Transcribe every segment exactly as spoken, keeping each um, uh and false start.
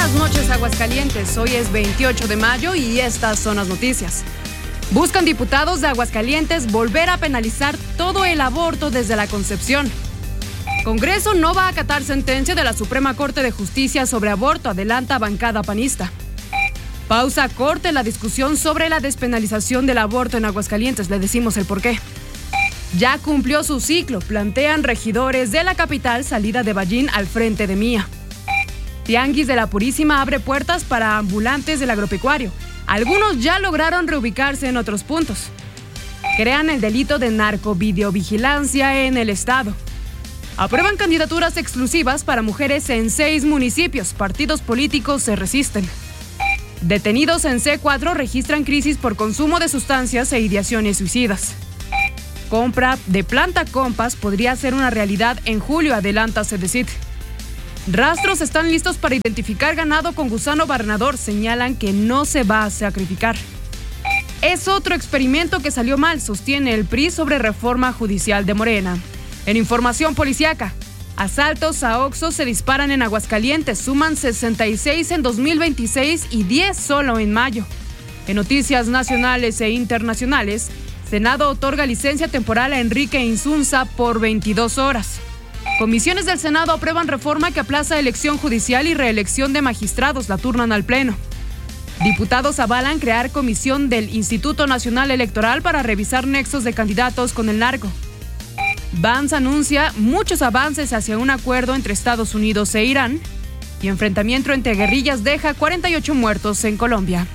Buenas noches, Aguascalientes. Hoy es veintiocho de mayo y estas son las noticias. Buscan diputados de Aguascalientes volver a penalizar todo el aborto desde la concepción. Congreso no va a acatar sentencia de la Suprema Corte de Justicia sobre aborto, adelanta bancada panista. Pausa corte la discusión sobre la despenalización del aborto en Aguascalientes. Le decimos el porqué. Ya cumplió su ciclo, plantean regidores de la capital salida de Ballín al frente de Mía. Tianguis de la Purísima abre puertas para ambulantes del agropecuario. Algunos ya lograron reubicarse en otros puntos. Crean el delito de narcovideovigilancia en el estado. Aprueban candidaturas exclusivas para mujeres en seis municipios. Partidos políticos se resisten. Detenidos en C cuatro registran crisis por consumo de sustancias e ideaciones suicidas. Compra de planta Compass podría ser una realidad en julio, adelanta Sedecit. Rastros están listos para identificar ganado con gusano barrenador. Señalan que no se va a sacrificar. Es otro experimento que salió mal, sostiene el P R I sobre reforma judicial de Morena. En información policiaca, asaltos a Oxxos se disparan en Aguascalientes. Suman sesenta y seis en dos mil veintiséis y diez solo en mayo. En noticias nacionales e internacionales, Senado otorga licencia temporal a Enrique Insunza por veintidós horas. Comisiones del Senado aprueban reforma que aplaza elección judicial y reelección de magistrados, la turnan al Pleno. Diputados avalan crear comisión del Instituto Nacional Electoral para revisar nexos de candidatos con el narco. Vance anuncia muchos avances hacia un acuerdo entre Estados Unidos e Irán. Y enfrentamiento entre guerrillas deja cuarenta y ocho muertos en Colombia.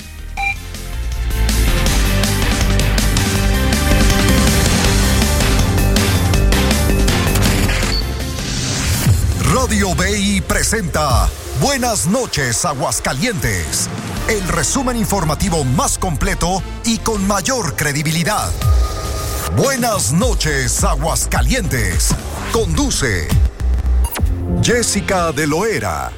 Radio B I presenta Buenas noches, Aguascalientes, el resumen informativo más completo y con mayor credibilidad. Buenas noches, Aguascalientes. Conduce Jessica de Loera.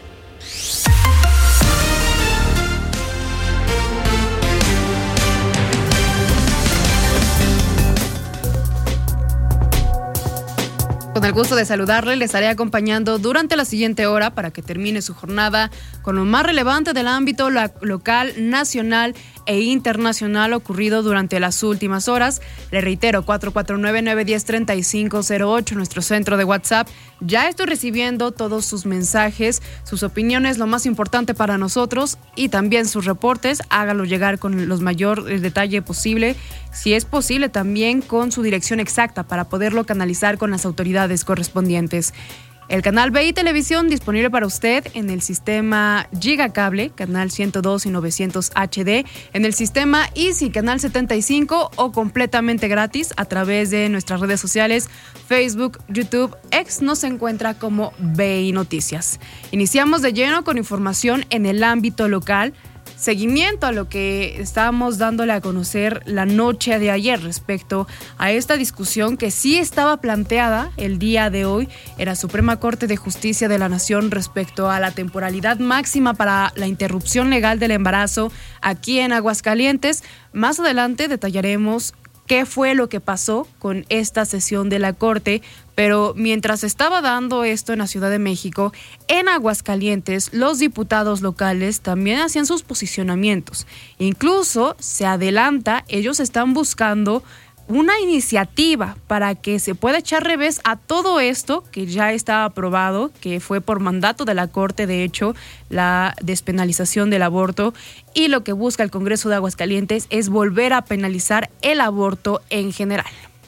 Con el gusto de saludarle, le estaré acompañando durante la siguiente hora para que termine su jornada con lo más relevante del ámbito local, nacional e internacional ocurrido durante las últimas horas. Le reitero, cuatro cuatro nueve, nueve uno cero, tres cinco cero ocho, nuestro centro de WhatsApp. Ya estoy recibiendo todos sus mensajes, sus opiniones, lo más importante para nosotros, y también sus reportes. Hágalo llegar con los mayor detalle posible, si es posible también con su dirección exacta para poderlo canalizar con las autoridades correspondientes. El canal B I Televisión disponible para usted en el sistema Gigacable, canal ciento dos y novecientos H D, en el sistema Easy, canal setenta y cinco, o completamente gratis a través de nuestras redes sociales, Facebook, YouTube, X, nos encuentra como B I Noticias. Iniciamos de lleno con información en el ámbito local. Seguimiento a lo que estábamos dándole a conocer la noche de ayer respecto a esta discusión que sí estaba planteada el día de hoy en la Suprema Corte de Justicia de la Nación respecto a la temporalidad máxima para la interrupción legal del embarazo aquí en Aguascalientes. Más adelante detallaremos qué fue lo que pasó con esta sesión de la Corte, pero mientras estaba dando esto en la Ciudad de México, en Aguascalientes, los diputados locales también hacían sus posicionamientos. Incluso se adelanta, ellos están buscando una iniciativa para que se pueda echar revés a todo esto que ya está aprobado, que fue por mandato de la Corte, de hecho, la despenalización del aborto, y lo que busca el Congreso de Aguascalientes es volver a penalizar el aborto en general.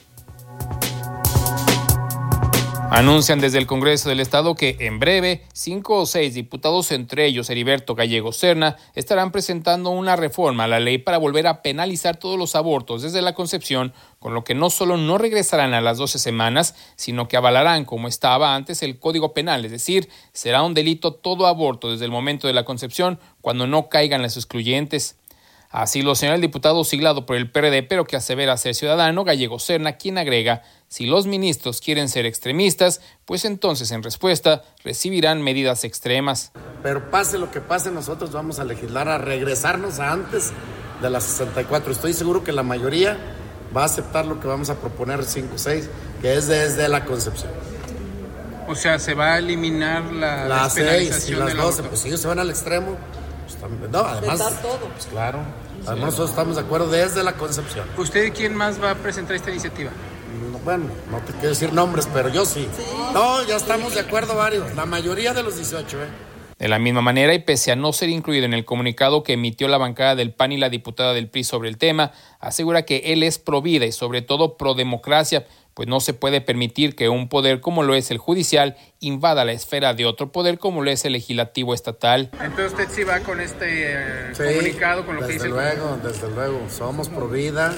Anuncian desde el Congreso del Estado que en breve cinco o seis diputados, entre ellos Heriberto Gallego Serna, estarán presentando una reforma a la ley para volver a penalizar todos los abortos desde la concepción, con lo que no solo no regresarán a las doce semanas, sino que avalarán como estaba antes el Código Penal, es decir, será un delito todo aborto desde el momento de la concepción cuando no caigan las excluyentes. Así lo señala el diputado siglado por el P R D, pero que asevera ser ciudadano, Gallego Serna, quien agrega: si los ministros quieren ser extremistas, pues entonces en respuesta recibirán medidas extremas. Pero pase lo que pase, nosotros vamos a legislar a regresarnos a antes de las sesenta y cuatro. Estoy seguro que la mayoría va a aceptar lo que vamos a proponer cinco o seis, que es desde la concepción. O sea, ¿se va a eliminar la las seis y las del doce? aborto? Pues si ellos se van al extremo, pues también, no, además, todo. Pues claro, además sí. Nosotros estamos de acuerdo desde la concepción. ¿Usted quién más va a presentar esta iniciativa? No, bueno, no te quiero decir nombres, pero yo sí. sí. No, ya estamos de acuerdo varios, la mayoría de los dieciocho, ¿eh? De la misma manera, y pese a no ser incluido en el comunicado que emitió la bancada del P A N y la diputada del P R I sobre el tema, asegura que él es pro vida y sobre todo pro democracia, pues no se puede permitir que un poder como lo es el judicial invada la esfera de otro poder como lo es el legislativo estatal. Entonces usted sí va con este eh, sí, comunicado, con lo que dice el Desde luego, desde luego, somos pro vida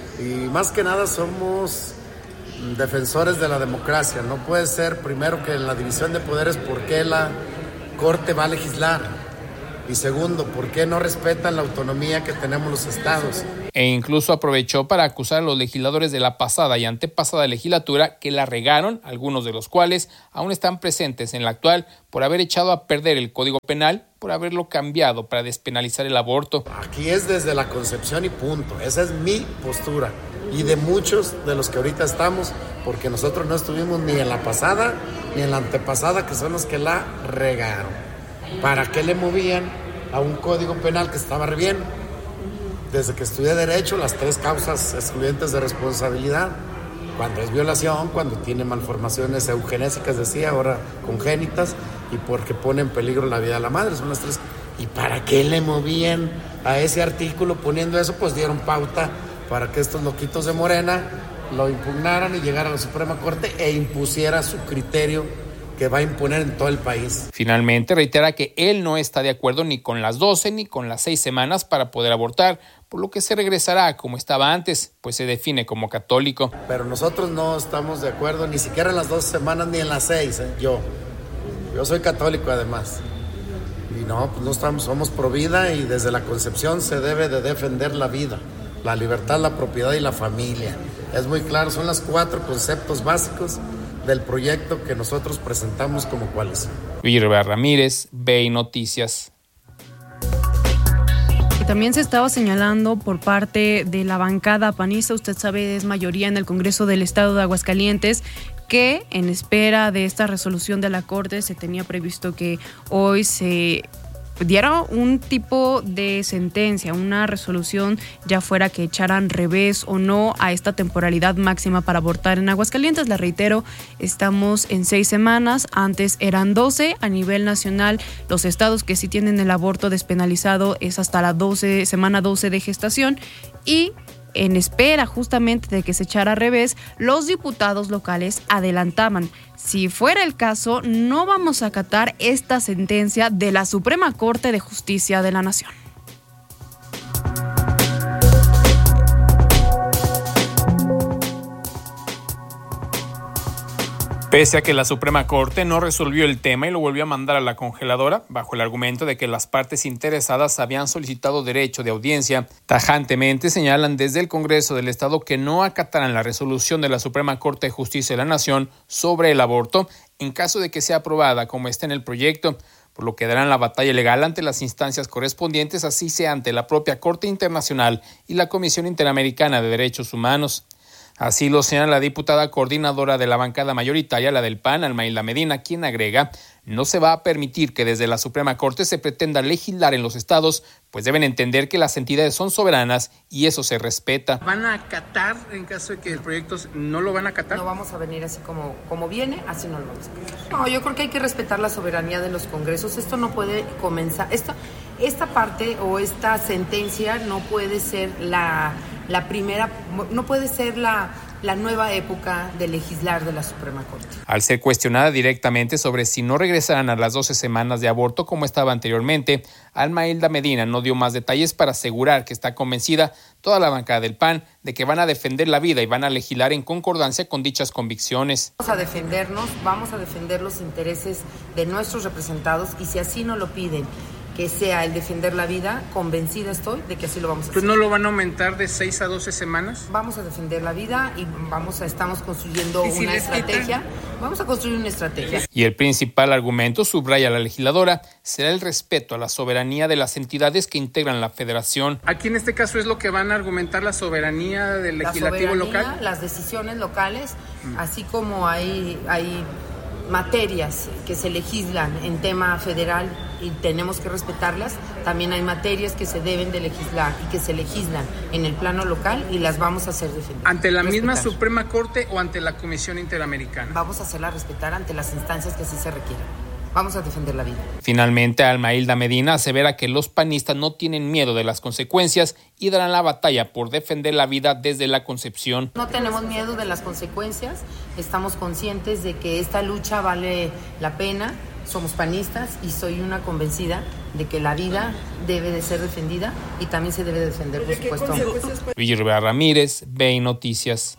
y más que nada somos defensores de la democracia. No puede ser primero que en la división de poderes, ¿por qué la Corte va a legislar? Y segundo, ¿por qué no respetan la autonomía que tenemos los estados? E incluso aprovechó para acusar a los legisladores de la pasada y antepasada legislatura que la regaron, algunos de los cuales aún están presentes en la actual, por haber echado a perder el Código Penal, por haberlo cambiado para despenalizar el aborto. Aquí es desde la concepción y punto. Esa es mi postura y de muchos de los que ahorita estamos, porque nosotros no estuvimos ni en la pasada ni en la antepasada, que son los que la regaron. ¿Para qué le movían a un código penal que estaba re bien? Desde que estudié Derecho, las tres causas excluyentes de responsabilidad, cuando es violación, cuando tiene malformaciones eugenésicas, decía, ahora congénitas, y porque pone en peligro la vida de la madre, son las tres. ¿Y para qué le movían a ese artículo poniendo eso? Pues dieron pauta para que estos loquitos de Morena lo impugnaran y llegara a la Suprema Corte e impusiera su criterio que va a imponer en todo el país. Finalmente reitera que él no está de acuerdo ni con las doce ni con las seis semanas para poder abortar, por lo que se regresará como estaba antes, pues se define como católico. Pero nosotros no estamos de acuerdo ni siquiera en las doce semanas ni en las seis, ¿eh? yo. Yo soy católico además. Y no, pues no estamos, somos pro vida y desde la concepción se debe de defender la vida, la libertad, la propiedad y la familia. Es muy claro, son los cuatro conceptos básicos del proyecto que nosotros presentamos como coalición. Virba Ramírez, B I Noticias. Y también se estaba señalando por parte de la bancada panista, usted sabe, es mayoría en el Congreso del Estado de Aguascalientes, que en espera de esta resolución de la Corte se tenía previsto que hoy se diera un tipo de sentencia, una resolución, ya fuera que echaran revés o no a esta temporalidad máxima para abortar en Aguascalientes. Le reitero, estamos en seis semanas, antes eran doce. A nivel nacional, los estados que sí tienen el aborto despenalizado es hasta la doce, semana doce de gestación, y en espera justamente de que se echara a revés, los diputados locales adelantaban: si fuera el caso, no vamos a acatar esta sentencia de la Suprema Corte de Justicia de la Nación. Pese a que la Suprema Corte no resolvió el tema y lo volvió a mandar a la congeladora, bajo el argumento de que las partes interesadas habían solicitado derecho de audiencia, tajantemente señalan desde el Congreso del Estado que no acatarán la resolución de la Suprema Corte de Justicia de la Nación sobre el aborto en caso de que sea aprobada como está en el proyecto, por lo que darán la batalla legal ante las instancias correspondientes, así sea ante la propia Corte Internacional y la Comisión Interamericana de Derechos Humanos. Así lo señala la diputada coordinadora de la bancada mayoritaria, la del P A N, Almailda Medina, quien agrega: no se va a permitir que desde la Suprema Corte se pretenda legislar en los estados, pues deben entender que las entidades son soberanas y eso se respeta. ¿Van a acatar en caso de que el proyecto no lo van a acatar? No vamos a venir así como, como viene, así no lo vamos a acatar. No, yo creo que hay que respetar la soberanía de los congresos. Esto no puede comenzar, esta, esta parte o esta sentencia no puede ser la... La primera, no puede ser la, la nueva época de legislar de la Suprema Corte. Al ser cuestionada directamente sobre si no regresarán a las doce semanas de aborto como estaba anteriormente, Almailda Medina no dio más detalles para asegurar que está convencida toda la bancada del P A N de que van a defender la vida y van a legislar en concordancia con dichas convicciones. Vamos a defendernos, vamos a defender los intereses de nuestros representados y si así nos lo piden, que sea el defender la vida, convencida estoy de que así lo vamos a hacer. ¿Pues no lo van a aumentar de seis a doce semanas? Vamos a defender la vida y vamos a, estamos construyendo si una estrategia. Quitan? Vamos a construir una estrategia. Y el principal argumento, subraya la legisladora, será el respeto a la soberanía de las entidades que integran la federación. Aquí en este caso es lo que van a argumentar, la soberanía del legislativo la soberanía, local. Las decisiones locales, mm. así como hay... hay materias que se legislan en tema federal y tenemos que respetarlas, también hay materias que se deben de legislar y que se legislan en el plano local y las vamos a hacer defender. ¿Ante la respetar. misma Suprema Corte o ante la Comisión Interamericana? Vamos a hacerla respetar ante las instancias que así se requieran. Vamos a defender la vida. Finalmente, Alma Hilda Medina asevera que los panistas no tienen miedo de las consecuencias y darán la batalla por defender la vida desde la concepción. No tenemos miedo de las consecuencias, estamos conscientes de que esta lucha vale la pena, somos panistas y soy una convencida de que la vida debe de ser defendida y también se debe defender, por supuesto. Luigi Rivera Ramírez, B I Noticias.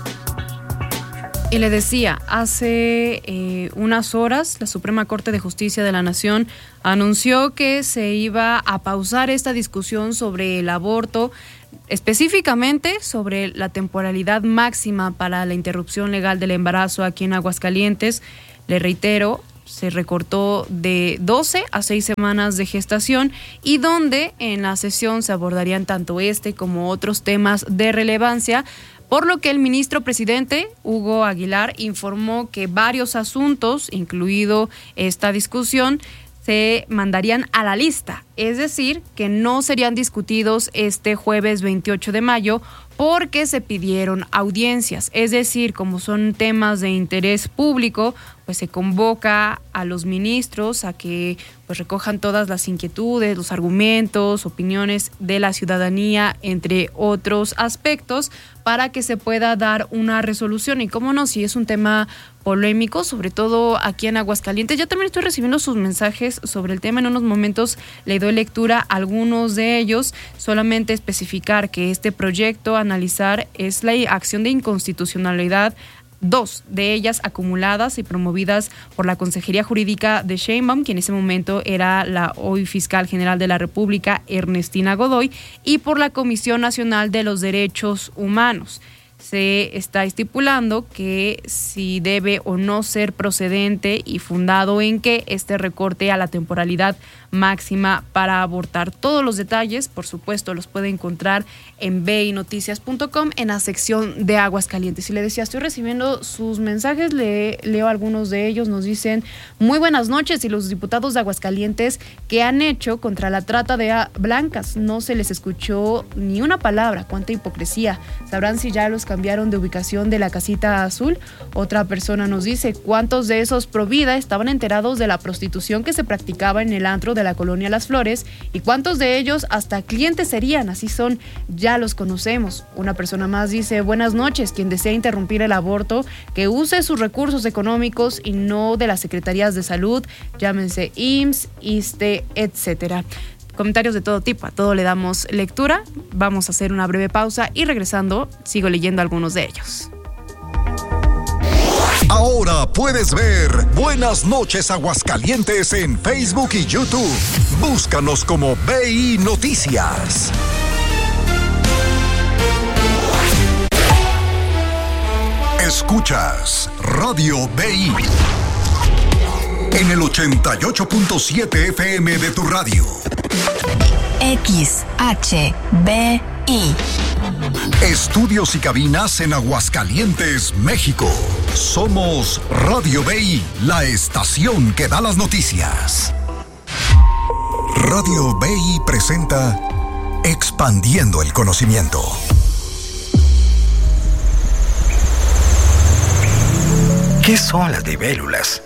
Y le decía, hace eh, unas horas la Suprema Corte de Justicia de la Nación anunció que se iba a pausar esta discusión sobre el aborto, específicamente sobre la temporalidad máxima para la interrupción legal del embarazo aquí en Aguascalientes. Le reitero, se recortó de doce a seis semanas de gestación y donde en la sesión se abordarían tanto este como otros temas de relevancia, por lo que el ministro presidente, Hugo Aguilar, informó que varios asuntos, incluido esta discusión, se mandarían a la lista, es decir, que no serían discutidos este jueves veintiocho de mayo porque se pidieron audiencias, es decir, como son temas de interés público, pues se convoca a los ministros a que pues recojan todas las inquietudes, los argumentos, opiniones de la ciudadanía, entre otros aspectos, para que se pueda dar una resolución. Y cómo no, si es un tema polémico, sobre todo aquí en Aguascalientes. Ya también estoy recibiendo sus mensajes sobre el tema. En unos momentos le doy lectura a algunos de ellos. Solamente especificar que este proyecto a analizar es la acción de inconstitucionalidad, dos de ellas acumuladas y promovidas por la Consejería Jurídica de Sheinbaum, que en ese momento era la hoy fiscal general de la República, Ernestina Godoy, y por la Comisión Nacional de los Derechos Humanos. Se está estipulando que si debe o no ser procedente y fundado en que este recorte a la temporalidad máxima para abortar. Todos los detalles, por supuesto, los puede encontrar en b i noticias punto com en la sección de Aguascalientes. Y le decía, estoy recibiendo sus mensajes, le, leo algunos de ellos. Nos dicen, muy buenas noches, y los diputados de Aguascalientes, ¿qué han hecho contra la trata de blancas? No se les escuchó ni una palabra. Cuánta hipocresía. ¿Sabrán si ya los cambiaron de ubicación de la casita azul? Otra persona nos dice, ¿cuántos de esos pro vida estaban enterados de la prostitución que se practicaba en el antro de la colonia Las Flores? ¿Y cuántos de ellos hasta clientes serían? Así son, ya los conocemos. Una persona más dice, buenas noches, quien desea interrumpir el aborto, que use sus recursos económicos y no de las secretarías de salud, llámense I M S S, ISSSTE, etcétera. Comentarios de todo tipo, a todo le damos lectura. Vamos a hacer una breve pausa y regresando sigo leyendo algunos de ellos. Ahora puedes ver Buenas noches Aguascalientes en Facebook y YouTube. Búscanos como B I Noticias. Escuchas Radio B I en el ochenta y ocho punto siete F M de tu radio. X H B I. Estudios y cabinas en Aguascalientes, México. Somos Radio B I, la estación que da las noticias. Radio B I presenta Expandiendo el Conocimiento. ¿Qué son las libélulas?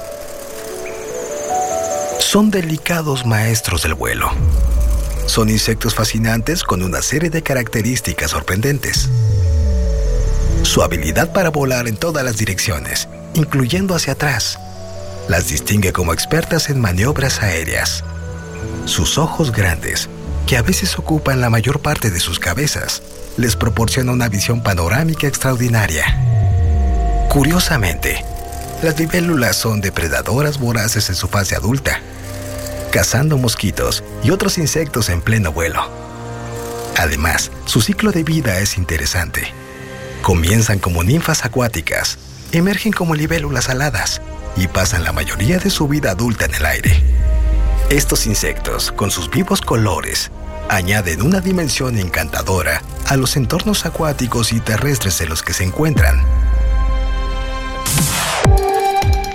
Son delicados maestros del vuelo. Son insectos fascinantes con una serie de características sorprendentes. Su habilidad para volar en todas las direcciones, incluyendo hacia atrás, las distingue como expertas en maniobras aéreas. Sus ojos grandes, que a veces ocupan la mayor parte de sus cabezas, les proporciona una visión panorámica extraordinaria. Curiosamente, las libélulas son depredadoras voraces en su fase adulta, cazando mosquitos y otros insectos en pleno vuelo. Además, su ciclo de vida es interesante. Comienzan como ninfas acuáticas, emergen como libélulas aladas y pasan la mayoría de su vida adulta en el aire. Estos insectos, con sus vivos colores, añaden una dimensión encantadora a los entornos acuáticos y terrestres en los que se encuentran.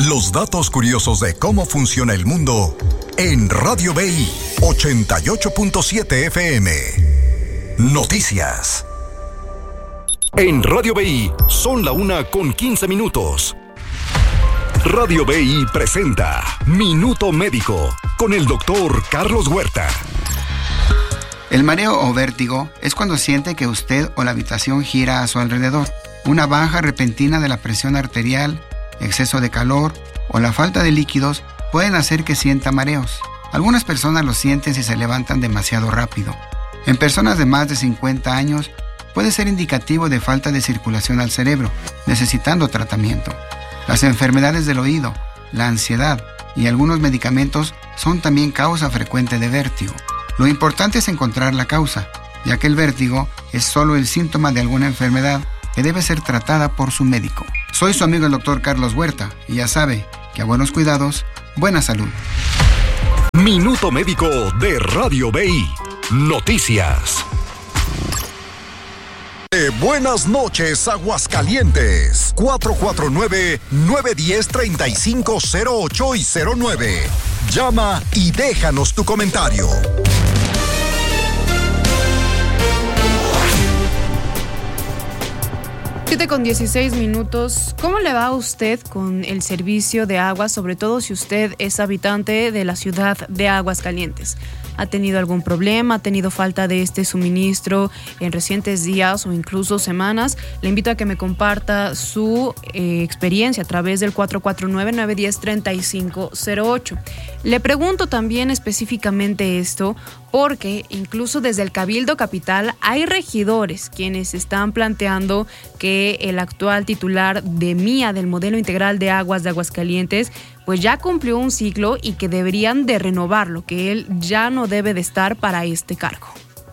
Los datos curiosos de cómo funciona el mundo en Radio B I ochenta y ocho punto siete F M. Noticias. En Radio B I son la una con quince minutos. Radio B I presenta Minuto Médico con el doctor Carlos Huerta. El mareo o vértigo es cuando siente que usted o la habitación gira a su alrededor. Una baja repentina de la presión arterial, exceso de calor o la falta de líquidos pueden hacer que sienta mareos. Algunas personas lo sienten si se levantan demasiado rápido. En personas de más de cincuenta años puede ser indicativo de falta de circulación al cerebro, necesitando tratamiento. Las enfermedades del oído, la ansiedad y algunos medicamentos son también causa frecuente de vértigo. Lo importante es encontrar la causa, ya que el vértigo es solo el síntoma de alguna enfermedad que debe ser tratada por su médico. Soy su amigo el doctor Carlos Huerta y ya sabe que a buenos cuidados, buena salud. Minuto Médico de Radio B I. Noticias. Eh, buenas noches, Aguascalientes. cuatro cuatro nueve, nueve uno cero, tres cinco cero ocho y cero nueve. Llama y déjanos tu comentario. siete con dieciséis minutos. ¿Cómo le va a usted con el servicio de agua, sobre todo si usted es habitante de la ciudad de Aguascalientes? ¿Ha tenido algún problema? ¿Ha tenido falta de este suministro en recientes días o incluso semanas? Le invito a que me comparta su eh, experiencia a través del cuatro cuatro nueve, nueve uno cero, tres cinco cero ocho. Le pregunto también específicamente esto porque incluso desde el Cabildo Capital hay regidores quienes están planteando que el actual titular de MIA, del Modelo Integral de Aguas de Aguascalientes, pues ya cumplió un ciclo y que deberían de renovarlo, que él ya no debe de estar para este cargo.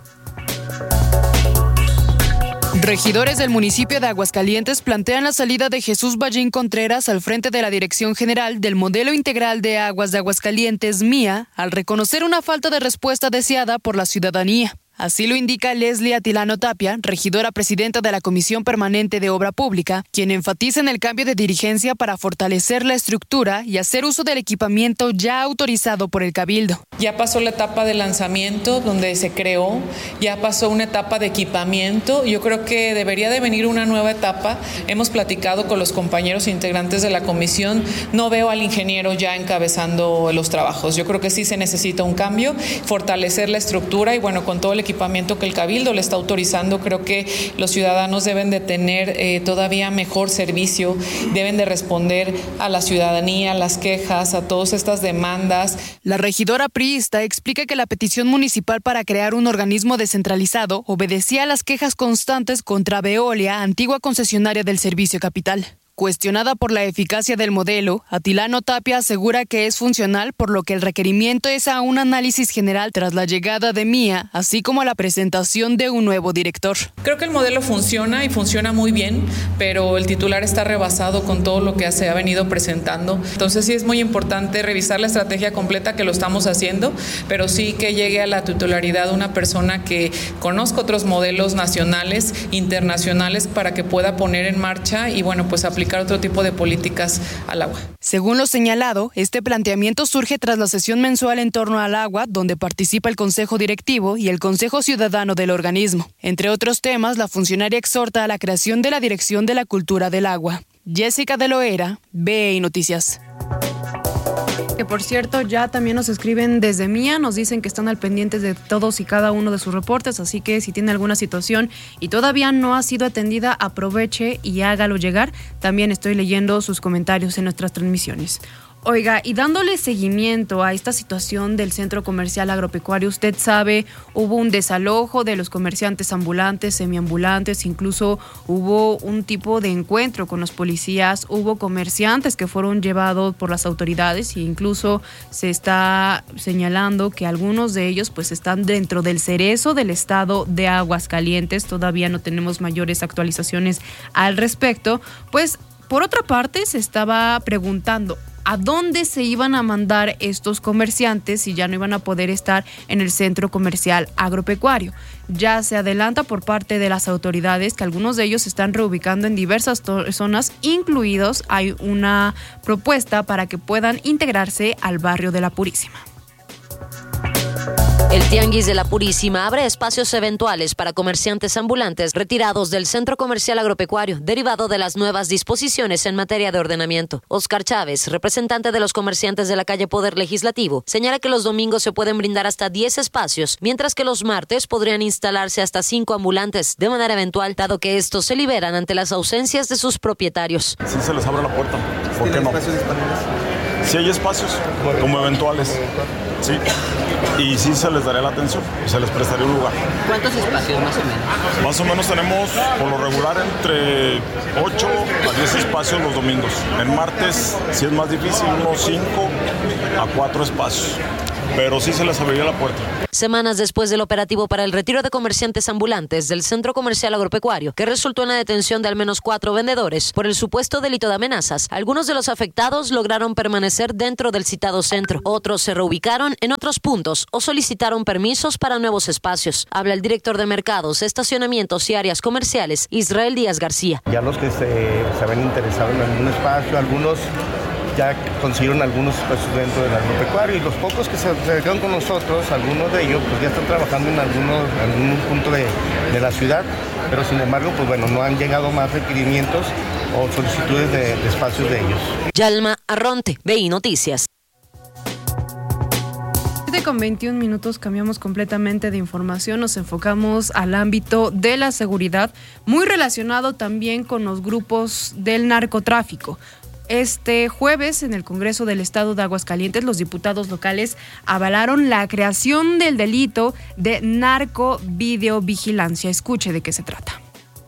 Regidores del municipio de Aguascalientes plantean la salida de Jesús Ballín Contreras al frente de la Dirección General del Modelo Integral de Aguas de Aguascalientes, MIA, al reconocer una falta de respuesta deseada por la ciudadanía. Así lo indica Leslie Atilano Tapia, regidora presidenta de la Comisión Permanente de Obra Pública, quien enfatiza en el cambio de dirigencia para fortalecer la estructura y hacer uso del equipamiento ya autorizado por el Cabildo. Ya pasó la etapa de lanzamiento, donde se creó, ya pasó una etapa de equipamiento. Yo creo que debería de venir una nueva etapa. Hemos platicado con los compañeros integrantes de la comisión. No veo al ingeniero ya encabezando los trabajos. Yo creo que sí se necesita un cambio, fortalecer la estructura y bueno, con todo el equipamiento que el Cabildo le está autorizando, creo que los ciudadanos deben de tener eh, todavía mejor servicio, deben de responder a la ciudadanía, a las quejas, a todas estas demandas. La regidora priista explica que la petición municipal para crear un organismo descentralizado obedecía a las quejas constantes contra Veolia, antigua concesionaria del Servicio Capital. Cuestionada por la eficacia del modelo, Atilano Tapia asegura que es funcional, por lo que el requerimiento es a un análisis general tras la llegada de MIA, así como a la presentación de un nuevo director. Creo que el modelo funciona y funciona muy bien, pero el titular está rebasado con todo lo que se ha venido presentando. Entonces sí es muy importante revisar la estrategia completa, que lo estamos haciendo, pero sí que llegue a la titularidad una persona que conozca otros modelos nacionales, internacionales, para que pueda poner en marcha y bueno, pues aplicar otro tipo de políticas al agua. Según lo señalado, este planteamiento surge tras la sesión mensual en torno al agua, donde participa el Consejo Directivo y el Consejo Ciudadano del organismo. Entre otros temas, la funcionaria exhorta a la creación de la Dirección de la Cultura del Agua. Jessica de Loera, B I Noticias. Que por cierto, ya también nos escriben desde MIA, nos dicen que están al pendiente de todos y cada uno de sus reportes, así que si tiene alguna situación y todavía no ha sido atendida, aproveche y hágalo llegar. También estoy leyendo sus comentarios en nuestras transmisiones. Oiga, y dándole seguimiento a esta situación del centro comercial agropecuario, usted sabe, hubo un desalojo de los comerciantes ambulantes, semiambulantes, incluso hubo un tipo de encuentro con los policías, hubo comerciantes que fueron llevados por las autoridades e incluso se está señalando que algunos de ellos pues están dentro del cerezo del estado de Aguascalientes. Todavía no tenemos mayores actualizaciones al respecto. Pues por otra parte se estaba preguntando, a dónde se iban a mandar estos comerciantes si ya no iban a poder estar en el centro comercial agropecuario. Ya se adelanta por parte de las autoridades que algunos de ellos se están reubicando en diversas to- zonas, incluidos hay una propuesta para que puedan integrarse al barrio de La Purísima. El Tianguis de La Purísima abre espacios eventuales para comerciantes ambulantes retirados del centro comercial agropecuario, derivado de las nuevas disposiciones en materia de ordenamiento. Óscar Chávez, representante de los comerciantes de la calle Poder Legislativo, señala que los domingos se pueden brindar hasta diez espacios, mientras que los martes podrían instalarse hasta cinco ambulantes de manera eventual, dado que estos se liberan ante las ausencias de sus propietarios. Sí se les abre la puerta, ¿por qué no? ¿Espacios disponibles? Sí hay espacios, como eventuales, sí. Y sí se les daría la atención, se les prestaría un lugar. ¿Cuántos espacios más o menos? Más o menos tenemos, por lo regular, entre ocho a diez espacios los domingos. En martes, sí es más difícil, unos cinco a cuatro espacios. Pero sí se les abriría la puerta. Semanas después del operativo para el retiro de comerciantes ambulantes del centro comercial agropecuario, que resultó en la detención de al menos cuatro vendedores por el supuesto delito de amenazas, algunos de los afectados lograron permanecer dentro del citado centro. Otros se reubicaron en otros puntos o solicitaron permisos para nuevos espacios. Habla el director de mercados, estacionamientos y áreas comerciales, Israel Díaz García. Ya los que se, se habían interesado en algún espacio, algunos ya consiguieron algunos espacios dentro del agropecuario y los pocos que se acercaron con nosotros, algunos de ellos pues ya están trabajando en algunos, en algún punto de, de la ciudad, pero sin embargo pues bueno, no han llegado más requerimientos o solicitudes de, de espacios de ellos. Yalma Arronte, B I Noticias. Con veintiún minutos cambiamos completamente de información, nos enfocamos al ámbito de la seguridad, muy relacionado también con los grupos del narcotráfico. Este jueves, en el Congreso del Estado de Aguascalientes, los diputados locales avalaron la creación del delito de narcovideovigilancia. Escuche de qué se trata.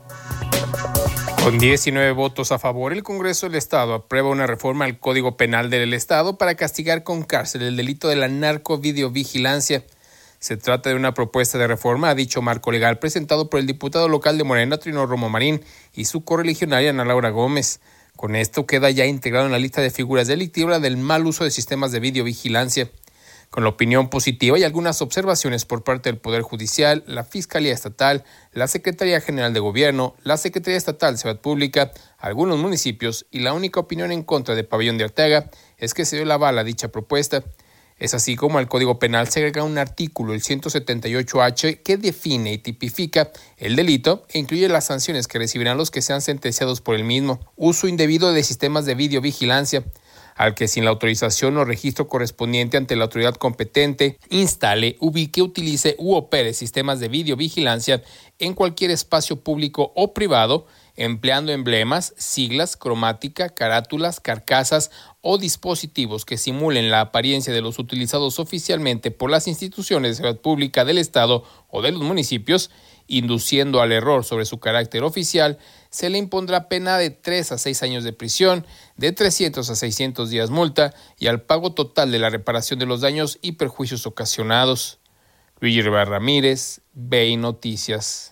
Con diecinueve votos a favor, el Congreso del Estado aprueba una reforma al Código Penal del Estado para castigar con cárcel el delito de la narcovideovigilancia. Se trata de una propuesta de reforma a dicho marco legal presentado por el diputado local de Morena, Trino Romo Marín, y su correligionaria Ana Laura Gómez. Con esto queda ya integrado en la lista de figuras delictivas del mal uso de sistemas de videovigilancia. Con la opinión positiva y algunas observaciones por parte del Poder Judicial, la Fiscalía Estatal, la Secretaría General de Gobierno, la Secretaría Estatal de Seguridad Pública, algunos municipios y la única opinión en contra de Pabellón de Arteaga es que se dio la bala a dicha propuesta. Es así como al Código Penal se agrega un artículo, el ciento setenta y ocho H, que define y tipifica el delito e incluye las sanciones que recibirán los que sean sentenciados por el mismo. Uso indebido de sistemas de videovigilancia, al que sin la autorización o registro correspondiente ante la autoridad competente, instale, ubique, utilice u opere sistemas de videovigilancia en cualquier espacio público o privado, empleando emblemas, siglas, cromática, carátulas, carcasas o dispositivos que simulen la apariencia de los utilizados oficialmente por las instituciones de seguridad pública del Estado o de los municipios, induciendo al error sobre su carácter oficial, se le impondrá pena de tres a seis años de prisión, de trescientos a seiscientos días multa y al pago total de la reparación de los daños y perjuicios ocasionados. Luigi Rivera Ramírez, B I Noticias.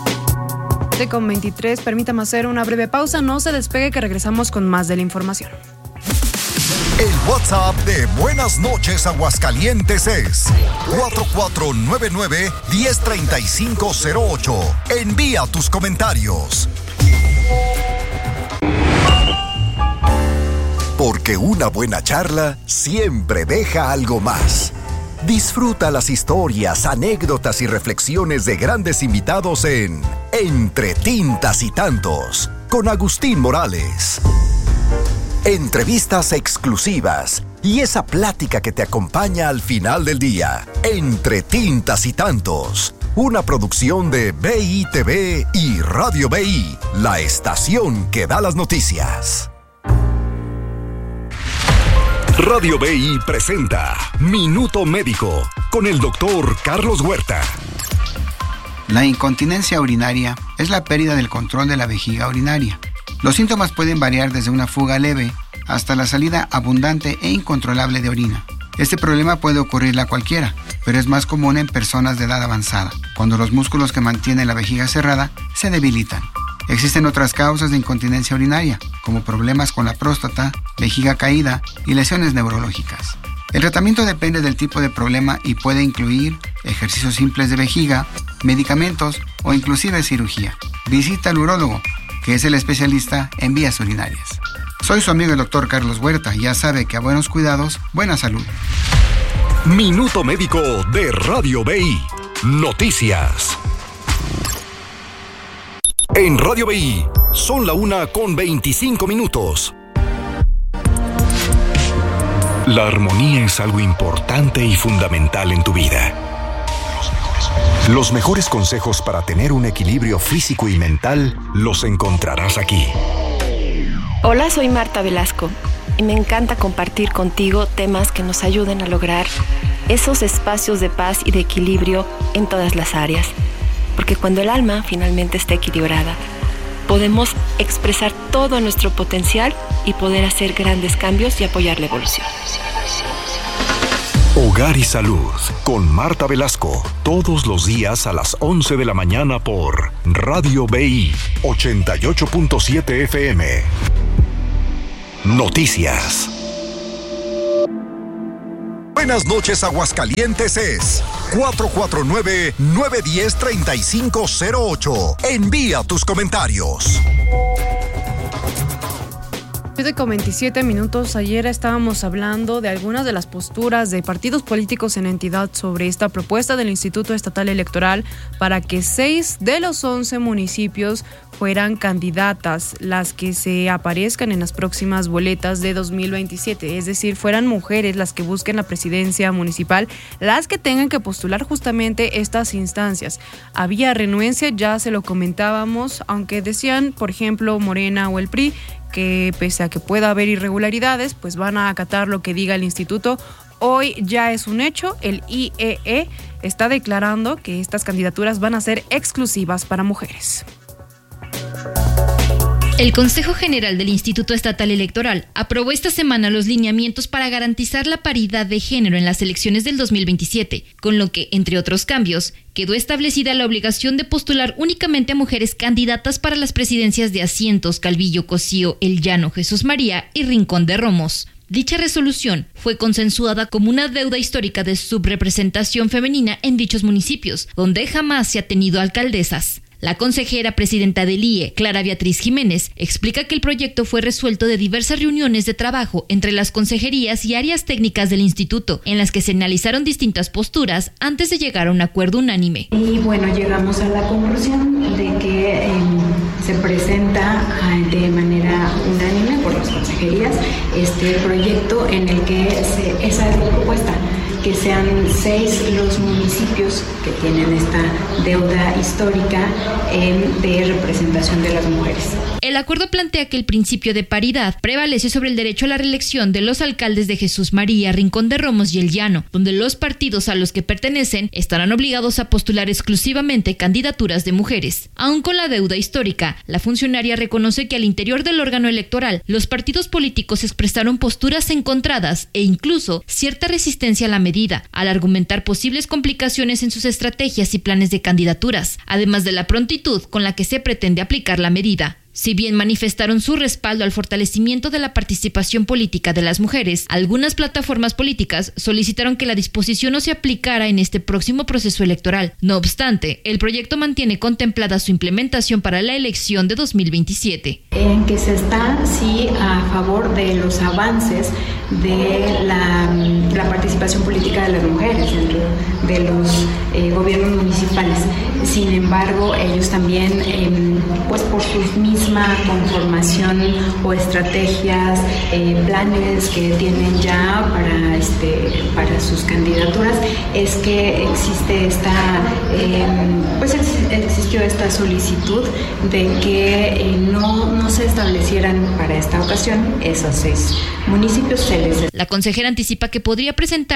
Con veintitrés, permítame hacer una breve pausa, no se despegue que regresamos con más de la información. El WhatsApp de Buenas Noches Aguascalientes es cuatro cuatro nueve nueve, uno cero tres cinco cero ocho. Envía tus comentarios. Porque una buena charla siempre deja algo más. Disfruta las historias, anécdotas y reflexiones de grandes invitados en Entre Tintas y Tantos, con Agustín Morales. Entrevistas exclusivas y esa plática que te acompaña al final del día. Entre Tintas y Tantos, una producción de B I T V y Radio B I, la estación que da las noticias. Radio B I presenta Minuto Médico con el doctor Carlos Huerta. La incontinencia urinaria es la pérdida del control de la vejiga urinaria. Los síntomas pueden variar desde una fuga leve hasta la salida abundante e incontrolable de orina. Este problema puede ocurrirle a cualquiera, pero es más común en personas de edad avanzada, cuando los músculos que mantienen la vejiga cerrada se debilitan. Existen otras causas de incontinencia urinaria, como como problemas con la próstata, vejiga caída y lesiones neurológicas. El tratamiento depende del tipo de problema y puede incluir ejercicios simples de vejiga, medicamentos o inclusive cirugía. Visita al urólogo, que es el especialista en vías urinarias. Soy su amigo el doctor Carlos Huerta y ya sabe que a buenos cuidados, buena salud. Minuto Médico de Radio B I. Noticias. En Radio B I son la una con veinticinco minutos. La armonía es algo importante y fundamental en tu vida. Los mejores consejos para tener un equilibrio físico y mental los encontrarás aquí. Hola, soy Marta Velasco y me encanta compartir contigo temas que nos ayuden a lograr esos espacios de paz y de equilibrio en todas las áreas. Porque cuando el alma finalmente está equilibrada, podemos expresar todo nuestro potencial y poder hacer grandes cambios y apoyar la evolución. Hogar y Salud con Marta Velasco, todos los días a las once de la mañana por Radio B I ochenta y ocho punto siete F M. Noticias. Buenas noches, Aguascalientes es cuatro cuatro nueve, nueve uno cero, tres cinco cero ocho. Envía tus comentarios. Con veintisiete minutos, ayer estábamos hablando de algunas de las posturas de partidos políticos en entidad sobre esta propuesta del Instituto Estatal Electoral para que seis de los once municipios fueran candidatas las que se aparezcan en las próximas boletas de dos mil veintisiete, es decir, fueran mujeres las que busquen la presidencia municipal, las que tengan que postular justamente estas instancias. Había renuencia, ya se lo comentábamos, aunque decían, por ejemplo, Morena o el P R I, que pese a que pueda haber irregularidades, pues van a acatar lo que diga el instituto. Hoy ya es un hecho, el I E E está declarando que estas candidaturas van a ser exclusivas para mujeres. El Consejo General del Instituto Estatal Electoral aprobó esta semana los lineamientos para garantizar la paridad de género en las elecciones del dos mil veintisiete, con lo que, entre otros cambios, quedó establecida la obligación de postular únicamente a mujeres candidatas para las presidencias de Asientos, Calvillo, Cocío, El Llano, Jesús María y Rincón de Romos. Dicha resolución fue consensuada como una deuda histórica de subrepresentación femenina en dichos municipios, donde jamás se ha tenido alcaldesas. La consejera presidenta del I E, Clara Beatriz Jiménez, explica que el proyecto fue resuelto de diversas reuniones de trabajo entre las consejerías y áreas técnicas del instituto, en las que se analizaron distintas posturas antes de llegar a un acuerdo unánime. Y bueno, llegamos a la conclusión de que eh, se presenta eh, de manera unánime por las consejerías este proyecto en el que se, esa es la propuesta, que sean seis los municipios que tienen esta deuda histórica eh, de representación de las mujeres. El acuerdo plantea que el principio de paridad prevalece sobre el derecho a la reelección de los alcaldes de Jesús María, Rincón de Romos y El Llano, donde los partidos a los que pertenecen estarán obligados a postular exclusivamente candidaturas de mujeres. Aún con la deuda histórica, la funcionaria reconoce que al interior del órgano electoral, los partidos políticos expresaron posturas encontradas e incluso cierta resistencia a la medida, al argumentar posibles complicaciones en sus estrategias y planes de candidaturas, además de la prontitud con la que se pretende aplicar la medida. Si bien manifestaron su respaldo al fortalecimiento de la participación política de las mujeres, algunas plataformas políticas solicitaron que la disposición no se aplicara en este próximo proceso electoral. No obstante, el proyecto mantiene contemplada su implementación para la elección de dos mil veintisiete. En que se está, sí, a favor de los avances de la, la participación política de las mujeres dentro de los eh, gobiernos municipales. Sin embargo, ellos también, eh, pues por sus mismas conformación o estrategias, eh, planes que tienen ya para, este, para sus candidaturas, es que existe esta, eh, pues ex, existió esta solicitud de que eh, no, no se establecieran para esta ocasión esos seis municipios. La consejera anticipa que podría presentarse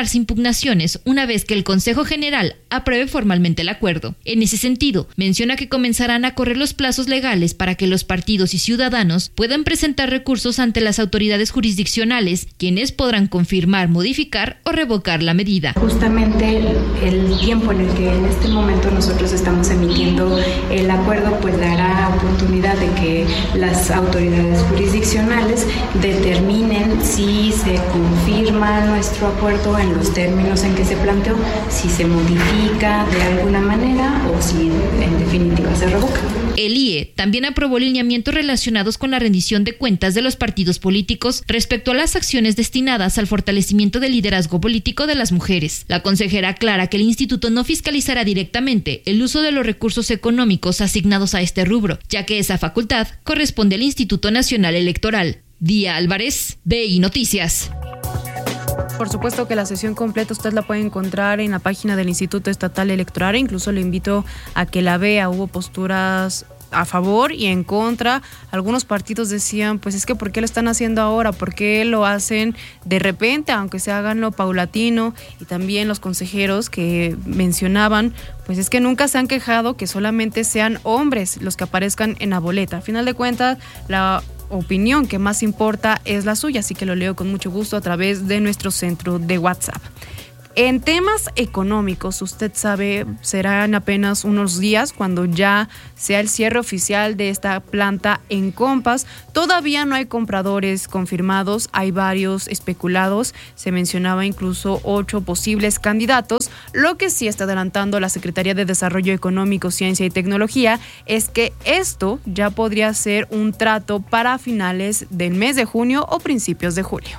presentarse impugnaciones una vez que el Consejo General apruebe formalmente el acuerdo. En ese sentido, menciona que comenzarán a correr los plazos legales para que los partidos y ciudadanos puedan presentar recursos ante las autoridades jurisdiccionales, quienes podrán confirmar, modificar o revocar la medida. Justamente el, el tiempo en el que en este momento nosotros estamos emitiendo el acuerdo, pues dará oportunidad de que las autoridades jurisdiccionales determinen si se confirma nuestro acuerdo en los términos en que se planteó, si se modifica de alguna manera o si en, en definitiva se revoca. El I E también aprobó lineamientos relacionados con la rendición de cuentas de los partidos políticos respecto a las acciones destinadas al fortalecimiento del liderazgo político de las mujeres. La consejera aclara que el instituto no fiscalizará directamente el uso de los recursos económicos asignados a este rubro, ya que esa facultad corresponde al Instituto Nacional Electoral. Día Álvarez, B I Noticias. Por supuesto que la sesión completa usted la puede encontrar en la página del Instituto Estatal Electoral. Incluso le invito a que la vea. Hubo posturas a favor y en contra. Algunos partidos decían, pues es que ¿por qué lo están haciendo ahora? ¿Por qué lo hacen de repente, aunque se hagan lo paulatino? Y también los consejeros que mencionaban, pues es que nunca se han quejado que solamente sean hombres los que aparezcan en la boleta. Al final de cuentas, la opinión que más importa es la suya, así que lo leo con mucho gusto a través de nuestro centro de WhatsApp. En temas económicos, usted sabe, serán apenas unos días cuando ya sea el cierre oficial de esta planta en Compass. Todavía no hay compradores confirmados, hay varios especulados, se mencionaba incluso ocho posibles candidatos. Lo que sí está adelantando la Secretaría de Desarrollo Económico, Ciencia y Tecnología es que esto ya podría ser un trato para finales del mes de junio o principios de julio.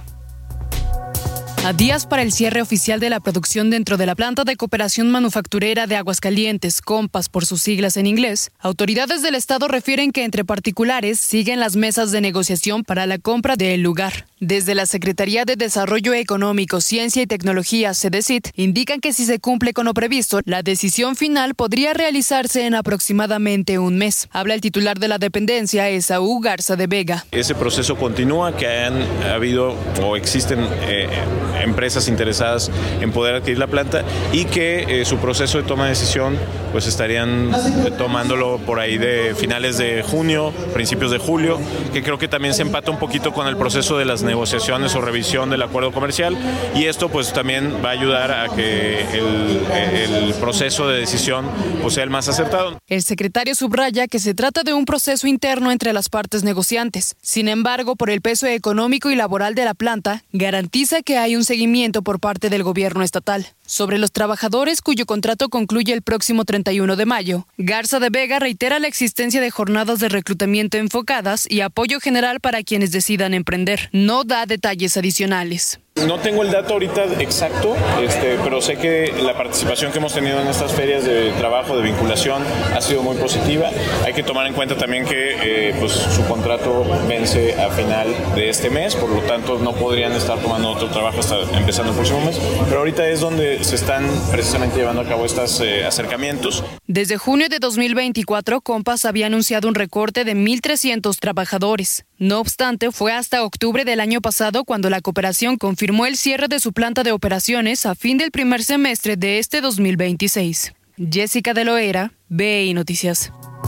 A días para el cierre oficial de la producción dentro de la planta de cooperación manufacturera de Aguascalientes, Compass por sus siglas en inglés, autoridades del estado refieren que entre particulares siguen las mesas de negociación para la compra del lugar. Desde la Secretaría de Desarrollo Económico, Ciencia y Tecnología, CEDECIT, indican que si se cumple con lo previsto, la decisión final podría realizarse en aproximadamente un mes. Habla el titular de la dependencia, Esaú Garza de Vega. Ese proceso continúa, que han habido o existen eh, empresas interesadas en poder adquirir la planta y que eh, su proceso de toma de decisión pues estarían eh, tomándolo por ahí de finales de junio, principios de julio, que creo que también se empata un poquito con el proceso de las negociaciones o revisión del acuerdo comercial, y esto pues también va a ayudar a que el, el proceso de decisión pues, sea el más acertado. El secretario subraya que se trata de un proceso interno entre las partes negociantes. Sin embargo, por el peso económico y laboral de la planta, garantiza que hay un seguimiento por parte del gobierno estatal. Sobre los trabajadores cuyo contrato concluye el próximo treinta y uno de mayo, Garza de Vega reitera la existencia de jornadas de reclutamiento enfocadas y apoyo general para quienes decidan emprender. No da detalles adicionales. No tengo el dato ahorita exacto, este, pero sé que la participación que hemos tenido en estas ferias de trabajo, de vinculación, ha sido muy positiva. Hay que tomar en cuenta también que eh, pues, su contrato vence a final de este mes, por lo tanto no podrían estar tomando otro trabajo hasta empezando el próximo mes, pero ahorita es donde se están precisamente llevando a cabo estos eh, acercamientos. Desde junio de dos mil veinticuatro, Compass había anunciado un recorte de mil trescientos trabajadores. No obstante, fue hasta octubre del año pasado cuando la cooperación confirmó el cierre de su planta de operaciones a fin del primer semestre de este dos mil veintiséis. Jessica de Loera, B I Noticias.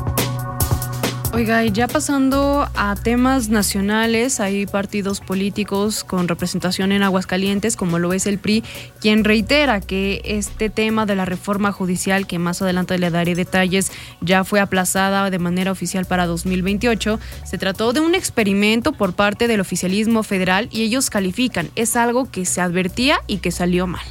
Oiga, y ya pasando a temas nacionales, hay partidos políticos con representación en Aguascalientes, como lo es el P R I, quien reitera que este tema de la reforma judicial, que más adelante le daré detalles, ya fue aplazada de manera oficial para dos mil veintiocho. Se trató de un experimento por parte del oficialismo federal y ellos califican, es algo que se advertía y que salió mal.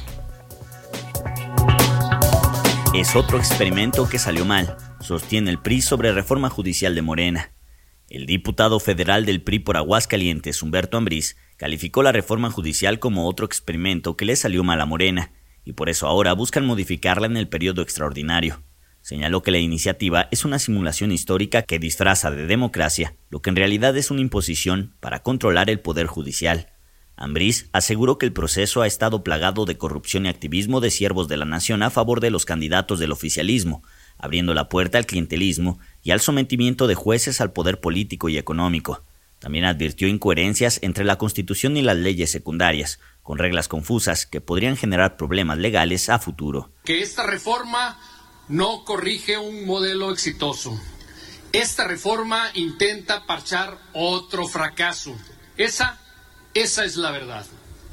Es otro experimento que salió mal, sostiene el P R I sobre reforma judicial de Morena. El diputado federal del P R I por Aguascalientes, Humberto Ambriz, calificó la reforma judicial como otro experimento que le salió mal a Morena, y por eso ahora buscan modificarla en el periodo extraordinario. Señaló que la iniciativa es una simulación histórica que disfraza de democracia lo que en realidad es una imposición para controlar el poder judicial. Ambriz aseguró que el proceso ha estado plagado de corrupción y activismo de siervos de la nación a favor de los candidatos del oficialismo, abriendo la puerta al clientelismo y al sometimiento de jueces al poder político y económico. También advirtió incoherencias entre la Constitución y las leyes secundarias, con reglas confusas que podrían generar problemas legales a futuro. Que esta reforma no corrige un modelo exitoso. Esta reforma intenta parchar otro fracaso. Esa, esa es la verdad.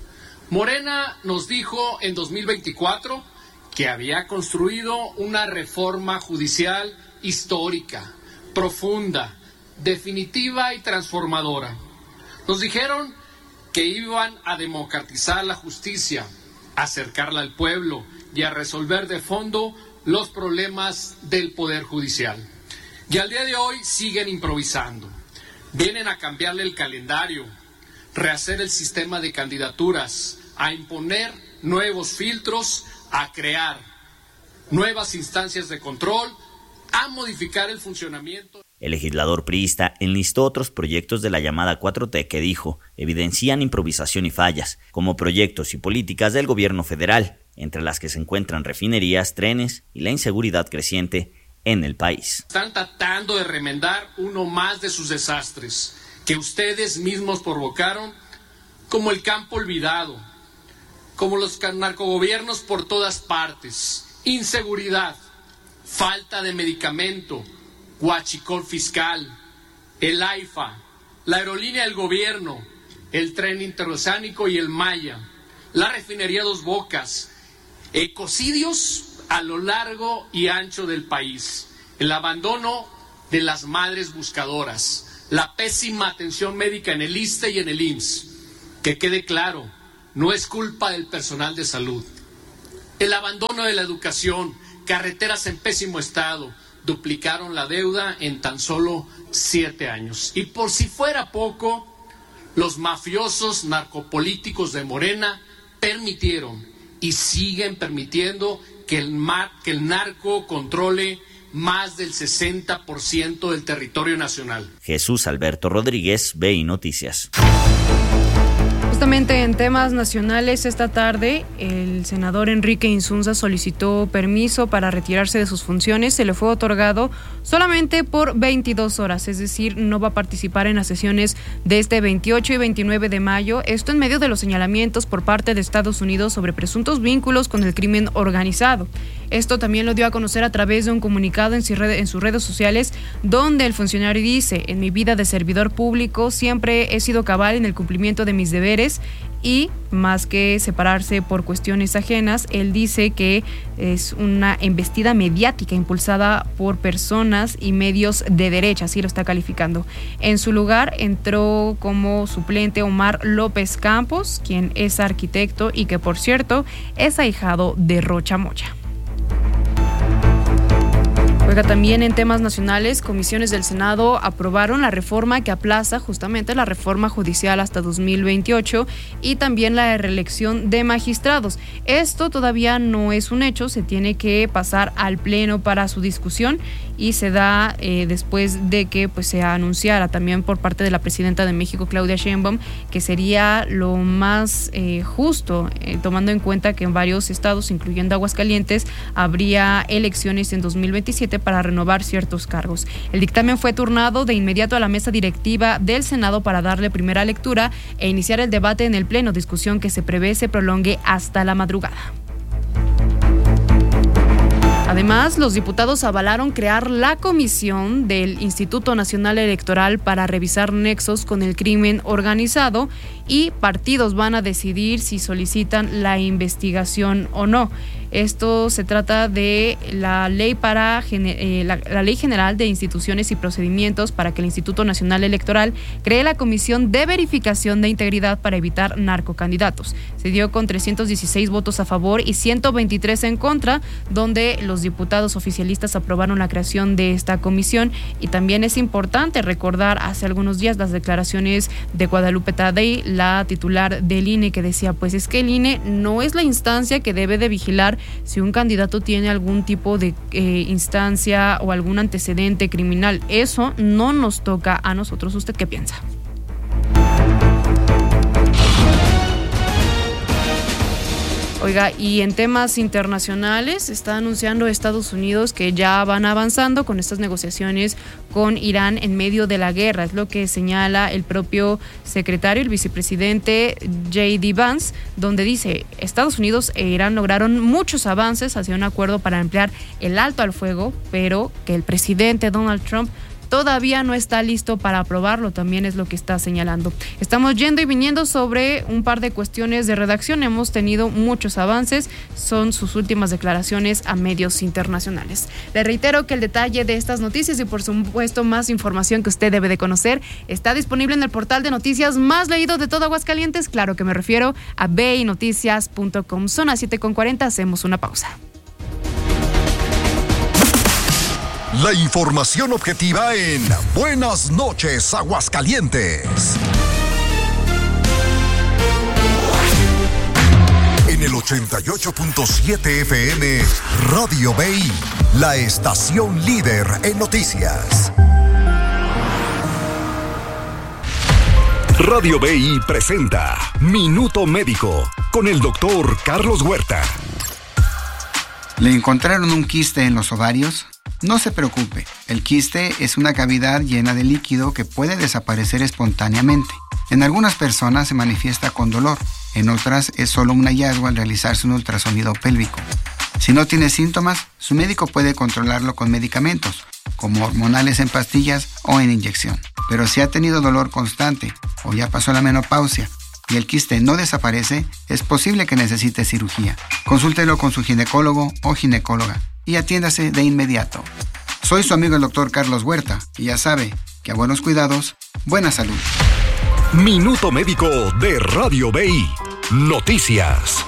Morena nos dijo en dos mil veinticuatro que había construido una reforma judicial histórica, profunda, definitiva y transformadora. Nos dijeron que iban a democratizar la justicia, a acercarla al pueblo y a resolver de fondo los problemas del Poder Judicial. Y al día de hoy siguen improvisando. Vienen a cambiarle el calendario, rehacer el sistema de candidaturas, a imponer nuevos filtros, a crear nuevas instancias de control, a modificar el funcionamiento. El legislador priista enlistó otros proyectos de la llamada cuatro T que dijo evidencian improvisación y fallas, como proyectos y políticas del gobierno federal, entre las que se encuentran refinerías, trenes y la inseguridad creciente en el país. Están tratando de remendar uno más de sus desastres que ustedes mismos provocaron, como el campo olvidado, como los narcogobiernos por todas partes, inseguridad, falta de medicamento, huachicol fiscal, el AIFA, la aerolínea del gobierno, el tren interoceánico y el Maya, la refinería Dos Bocas, ecocidios a lo largo y ancho del país, el abandono de las madres buscadoras, la pésima atención médica en el ISSSTE y en el I M S S. Que quede claro, no es culpa del personal de salud. El abandono de la educación, carreteras en pésimo estado, duplicaron la deuda en tan solo siete años. Y por si fuera poco, los mafiosos narcopolíticos de Morena permitieron y siguen permitiendo que el, mar, que el narco controle más del sesenta por ciento del territorio nacional. Jesús Alberto Rodríguez, B I Noticias. Justamente en temas nacionales, esta tarde el senador Enrique Insunza solicitó permiso para retirarse de sus funciones. Se le fue otorgado solamente por veintidós horas, es decir, no va a participar en las sesiones de este veintiocho y veintinueve de mayo. Esto en medio de los señalamientos por parte de Estados Unidos sobre presuntos vínculos con el crimen organizado. Esto también lo dio a conocer a través de un comunicado en sus redes sociales, donde el funcionario dice: en mi vida de servidor público siempre he sido cabal en el cumplimiento de mis deberes y más que separarse por cuestiones ajenas, él dice que es una embestida mediática impulsada por personas y medios de derecha, así lo está calificando. En su lugar entró como suplente Omar López Campos, quien es arquitecto y que, por cierto, es ahijado de Rocha Moya. Oiga, también en temas nacionales, comisiones del Senado aprobaron la reforma que aplaza justamente la reforma judicial hasta dos mil veintiocho y también la reelección de magistrados. Esto todavía no es un hecho, se tiene que pasar al Pleno para su discusión y se da eh, después de que pues se anunciara también por parte de la presidenta de México, Claudia Sheinbaum, que sería lo más eh, justo, eh, tomando en cuenta que en varios estados, incluyendo Aguascalientes, habría elecciones en dos mil veintisiete para renovar ciertos cargos. El dictamen fue turnado de inmediato a la mesa directiva del Senado para darle primera lectura e iniciar el debate en el Pleno, discusión que se prevé se prolongue hasta la madrugada. Además, los diputados avalaron crear la comisión del Instituto Nacional Electoral para revisar nexos con el crimen organizado y partidos van a decidir si solicitan la investigación o no. Esto se trata de la ley para eh, la, la Ley General de Instituciones y Procedimientos para que el Instituto Nacional Electoral cree la Comisión de Verificación de Integridad para evitar narcocandidatos. Se dio con trescientos dieciséis votos a favor y ciento veintitrés en contra, donde los diputados oficialistas aprobaron la creación de esta comisión. Y también es importante recordar hace algunos días las declaraciones de Guadalupe Tadei, la titular del I N E, que decía, pues es que el I N E no es la instancia que debe de vigilar si un candidato tiene algún tipo de eh, instancia o algún antecedente criminal. Eso no nos toca a nosotros. ¿Usted qué piensa? Oiga, y en temas internacionales está anunciando Estados Unidos que ya van avanzando con estas negociaciones con Irán en medio de la guerra. Es lo que señala el propio secretario, el vicepresidente J D Vance, donde dice: Estados Unidos e Irán lograron muchos avances hacia un acuerdo para ampliar el alto al fuego, pero que el presidente Donald Trump todavía no está listo para aprobarlo, también es lo que está señalando. Estamos yendo y viniendo sobre un par de cuestiones de redacción, hemos tenido muchos avances, son sus últimas declaraciones a medios internacionales. Le reitero que el detalle de estas noticias y por supuesto más información que usted debe de conocer está disponible en el portal de noticias más leído de todo Aguascalientes, claro que me refiero a b i noticias punto com. Son las siete con cuarenta, hacemos una pausa. La información objetiva en Buenas noches, Aguascalientes. En el ochenta y ocho punto siete F M, Radio B I, la estación líder en noticias. Radio B I presenta Minuto Médico con el doctor Carlos Huerta. ¿Le encontraron un quiste en los ovarios? No se preocupe, el quiste es una cavidad llena de líquido que puede desaparecer espontáneamente. En algunas personas se manifiesta con dolor, en otras es solo un hallazgo al realizarse un ultrasonido pélvico. Si no tiene síntomas, su médico puede controlarlo con medicamentos, como hormonales en pastillas o en inyección. Pero si ha tenido dolor constante o ya pasó la menopausia y el quiste no desaparece, es posible que necesite cirugía. Consúltelo con su ginecólogo o ginecóloga y atiéndase de inmediato. Soy su amigo el doctor Carlos Huerta y ya sabe que a buenos cuidados, buena salud. Minuto Médico de Radio B I. Noticias.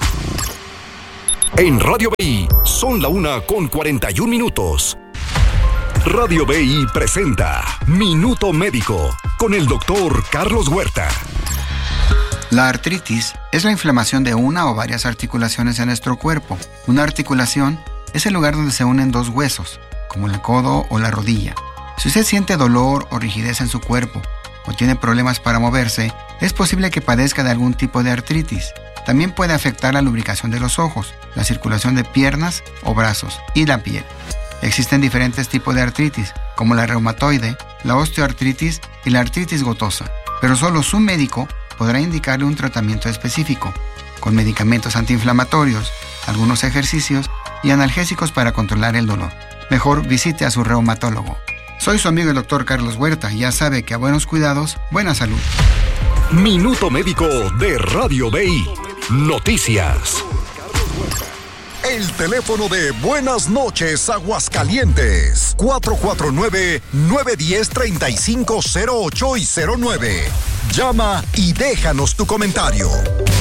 En Radio B I son la una con cuarenta y un minutos. Radio B I presenta Minuto Médico con el doctor Carlos Huerta. La artritis es la inflamación de una o varias articulaciones en nuestro cuerpo. Una articulación es el lugar donde se unen dos huesos, como el codo o la rodilla. Si usted siente dolor o rigidez en su cuerpo o tiene problemas para moverse, es posible que padezca de algún tipo de artritis. También puede afectar la lubricación de los ojos, la circulación de piernas o brazos y la piel. Existen diferentes tipos de artritis, como la reumatoide, la osteoartritis y la artritis gotosa, pero solo su médico podrá indicarle un tratamiento específico, con medicamentos antiinflamatorios, algunos ejercicios y analgésicos para controlar el dolor. Mejor visite a su reumatólogo. Soy su amigo el doctor Carlos Huerta y ya sabe que a buenos cuidados, buena salud. Minuto Médico de Radio B I. Noticias. El teléfono de Buenas noches, Aguascalientes. cuatro cuatro nueve, nueve uno cero, tres cinco cero ocho y cero nueve. Llama y déjanos tu comentario.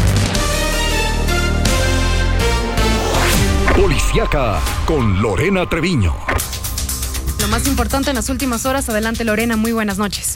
Policiaca con Lorena Treviño. Lo más importante en las últimas horas. Adelante, Lorena, muy buenas noches.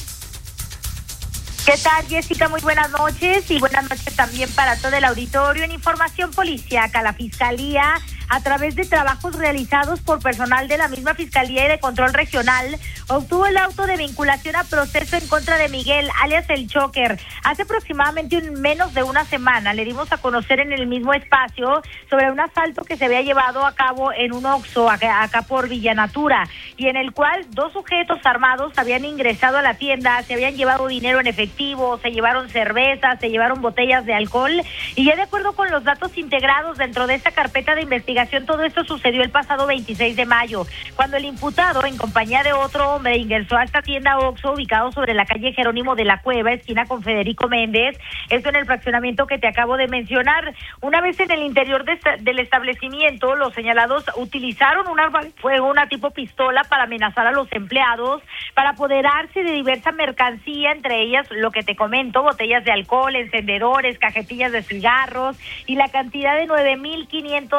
¿Qué tal, Jessica? Muy buenas noches y buenas noches también para todo el auditorio. En información policíaca, la Fiscalía, a través de trabajos realizados por personal de la misma Fiscalía y de Control Regional, obtuvo el auto de vinculación a proceso en contra de Miguel, alias El Choker. Hace aproximadamente un, menos de una semana le dimos a conocer en el mismo espacio sobre un asalto que se había llevado a cabo en un Oxxo acá, acá por Villanatura, y en el cual dos sujetos armados habían ingresado a la tienda, se habían llevado dinero en efectivo, se llevaron cervezas, se llevaron botellas de alcohol, y ya de acuerdo con los datos integrados dentro de esta carpeta de investigación, todo esto sucedió el pasado veintiséis de mayo, cuando el imputado, en compañía de otro hombre, ingresó a esta tienda Oxxo ubicado sobre la calle Jerónimo de la Cueva, esquina con Federico Méndez, esto en el fraccionamiento que te acabo de mencionar. Una vez en el interior de esta, del establecimiento, los señalados utilizaron un arma de fuego, una tipo pistola, para amenazar a los empleados, para apoderarse de diversa mercancía, entre ellas lo que te comento, botellas de alcohol, encendedores, cajetillas de cigarros y la cantidad de nueve mil quinientos pesos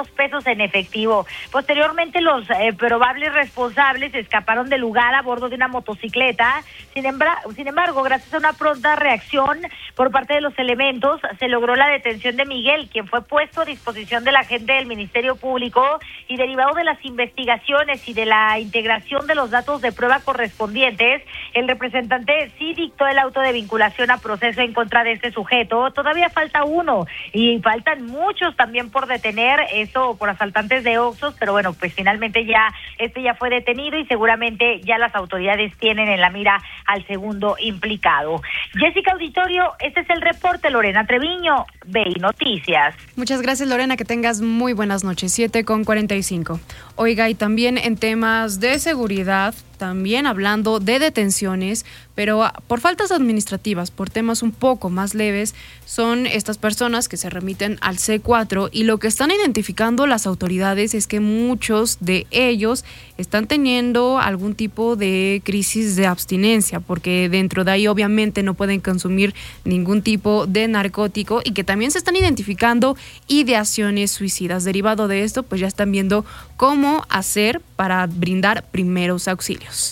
en efectivo. Posteriormente, los eh, probables responsables escaparon del lugar a bordo de una motocicleta. Sin, embra- sin embargo, gracias a una pronta reacción por parte de los elementos, se logró la detención de Miguel, quien fue puesto a disposición de la gente del Ministerio Público, y derivado de las investigaciones y de la integración de los datos de prueba correspondientes, el representante sí dictó el auto de vinculación a proceso en contra de este sujeto. Todavía falta uno y faltan muchos también por detener, eso por asaltantes de Oxxos, pero bueno, pues finalmente ya este ya fue detenido y seguramente ya las autoridades tienen en la mira al segundo implicado. Jessica Auditorio, este es el reporte. Lorena Treviño, B I Noticias. Muchas gracias, Lorena, que tengas muy buenas noches. siete con cuarenta y cinco. Oiga, y también en temas de seguridad, también hablando de detenciones, pero por faltas administrativas, por temas un poco más leves, son estas personas que se remiten al C cuatro, y lo que están identificando las autoridades es que muchos de ellos están teniendo algún tipo de crisis de abstinencia, porque dentro de ahí obviamente no pueden consumir ningún tipo de narcótico, y que también se están identificando ideaciones suicidas. Derivado de esto, pues ya están viendo cómo hacer para brindar primeros auxilios.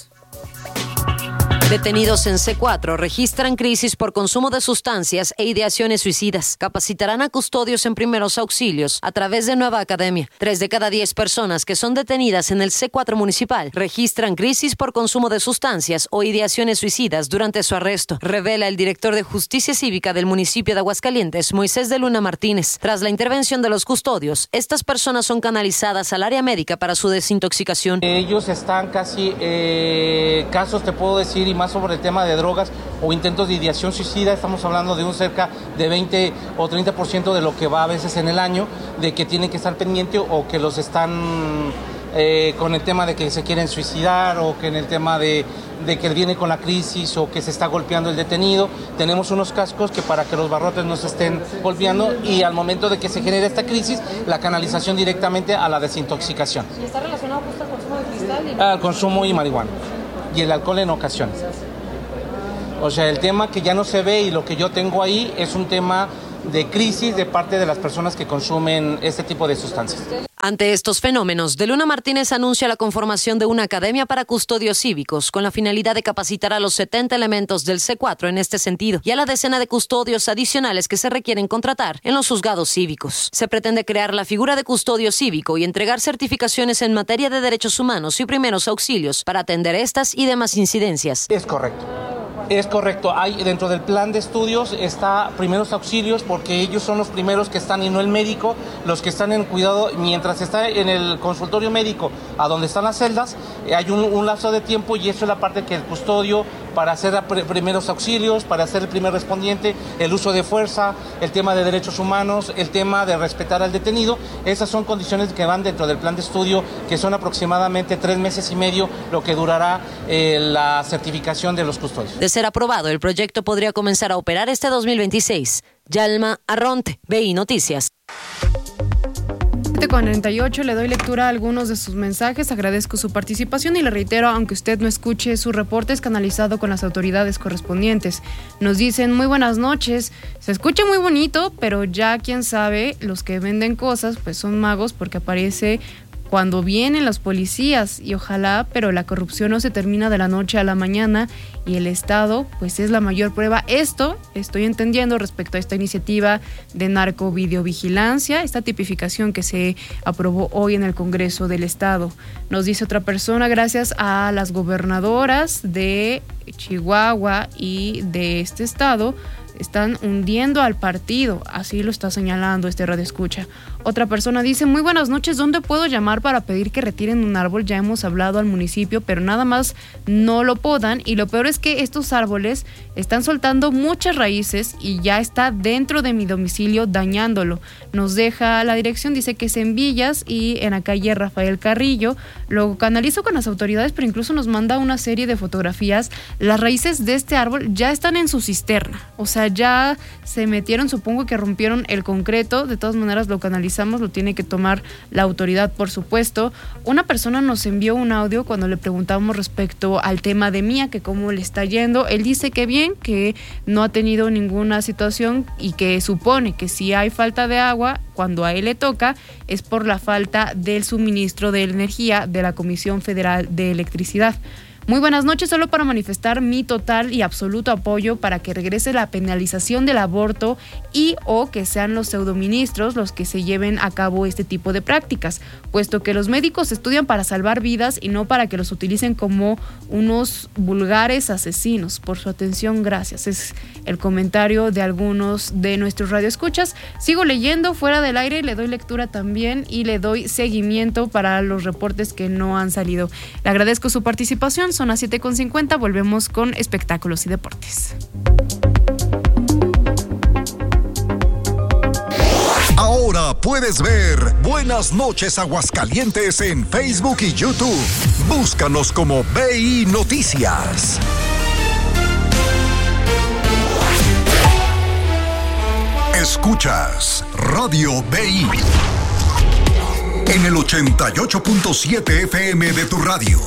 Detenidos en C cuatro registran crisis por consumo de sustancias e ideaciones suicidas. Capacitarán a custodios en primeros auxilios a través de Nueva Academia. Tres de cada diez personas que son detenidas en el C cuatro municipal registran crisis por consumo de sustancias o ideaciones suicidas durante su arresto, revela el director de Justicia Cívica del municipio de Aguascalientes, Moisés de Luna Martínez. Tras la intervención de los custodios, estas personas son canalizadas al área médica para su desintoxicación. Ellos están casi, eh, casos te puedo decir, más sobre el tema de drogas o intentos de ideación suicida. Estamos hablando de un cerca de veinte o treinta por ciento de lo que va a veces en el año, de que tienen que estar pendientes o que los están eh, con el tema de que se quieren suicidar, o que en el tema de, de que viene con la crisis o que se está golpeando el detenido. Tenemos unos cascos que para que los barrotes no se estén golpeando, y al momento de que se genere esta crisis, la canalización directamente a la desintoxicación. ¿Y está relacionado justo al consumo de cristal? Y... Al consumo y marihuana. Y el alcohol en ocasiones. O sea, el tema que ya no se ve y lo que yo tengo ahí es un tema de crisis de parte de las personas que consumen este tipo de sustancias. Ante estos fenómenos, De Luna Martínez anuncia la conformación de una academia para custodios cívicos con la finalidad de capacitar a los setenta elementos del C cuatro en este sentido y a la decena de custodios adicionales que se requieren contratar en los juzgados cívicos. Se pretende crear la figura de custodio cívico y entregar certificaciones en materia de derechos humanos y primeros auxilios para atender estas y demás incidencias. Es correcto. Es correcto, hay dentro del plan de estudios está primeros auxilios, porque ellos son los primeros que están, y no el médico, los que están en cuidado mientras está en el consultorio médico, a donde están las celdas. Hay un, un lapso de tiempo, y eso es la parte que el custodio, para hacer primeros auxilios, para ser el primer respondiente, el uso de fuerza, el tema de derechos humanos, el tema de respetar al detenido. Esas son condiciones que van dentro del plan de estudio, que son aproximadamente tres meses y medio lo que durará eh, la certificación de los custodios. De ser aprobado, el proyecto podría comenzar a operar este dos mil veintiséis. Yalma Arronte, B I Noticias. siete con cuarenta y ocho, le doy lectura a algunos de sus mensajes, agradezco su participación y le reitero, aunque usted no escuche su reporte, es canalizado con las autoridades correspondientes. Nos dicen, muy buenas noches, se escucha muy bonito, pero ya quién sabe, los que venden cosas pues son magos, porque aparece cuando vienen los policías, y ojalá, pero la corrupción no se termina de la noche a la mañana, y el Estado pues es la mayor prueba. Esto estoy entendiendo respecto a esta iniciativa de narcovideovigilancia, esta tipificación que se aprobó hoy en el Congreso del Estado. Nos dice otra persona, gracias a las gobernadoras de Chihuahua y de este estado, están hundiendo al partido, así lo está señalando este radioescucha. Otra persona dice, muy buenas noches, ¿dónde puedo llamar para pedir que retiren un árbol? Ya hemos hablado al municipio, pero nada más no lo podan, y lo peor es que estos árboles están soltando muchas raíces y ya está dentro de mi domicilio dañándolo. Nos deja la dirección, dice que es en Villas y en la calle Rafael Carrillo. Lo canalizo con las autoridades, pero incluso nos manda una serie de fotografías. Las raíces de este árbol ya están en su cisterna, o sea, ya se metieron, supongo que rompieron el concreto. De todas maneras lo canalizamos penalizamos lo tiene que tomar la autoridad, por supuesto. Una persona nos envió un audio cuando le preguntamos respecto al tema de Mía, que cómo le está yendo. Él dice que bien, que no ha tenido ninguna situación y que supone que si hay falta de agua, cuando a él le toca, es por la falta del suministro de energía de la Comisión Federal de Electricidad. Muy buenas noches, solo para manifestar mi total y absoluto apoyo para que regrese la penalización del aborto y o que sean los pseudoministros los que se lleven a cabo este tipo de prácticas, puesto que los médicos estudian para salvar vidas y no para que los utilicen como unos vulgares asesinos. Por su atención, gracias. Es el comentario de algunos de nuestros radioescuchas. Sigo leyendo fuera del aire, le doy lectura también y le doy seguimiento para los reportes que no han salido. Le agradezco su participación. Son las siete con cincuenta, volvemos con espectáculos y deportes. Ahora puedes ver Buenas noches Aguascalientes en Facebook y YouTube. Búscanos como B I Noticias. Escuchas Radio B I en el ochenta y ocho punto siete F M de tu radio.